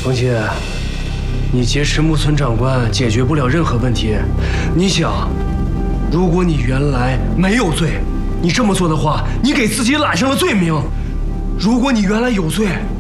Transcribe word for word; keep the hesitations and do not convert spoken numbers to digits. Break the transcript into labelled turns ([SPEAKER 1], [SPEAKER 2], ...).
[SPEAKER 1] 冯七，你劫持木村长官解决不了任何问题。你想，如果你原来没有罪，你这么做的话，你给自己揽上了罪名；如果你原来有罪，